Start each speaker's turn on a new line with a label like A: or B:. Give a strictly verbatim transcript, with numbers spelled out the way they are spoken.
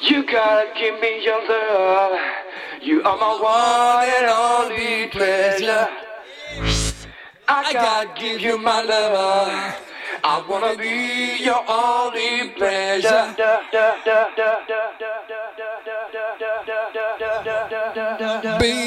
A: You gotta give me your love. You are my one and only pleasure. I gotta give you my love. I wanna be your only pleasure. Be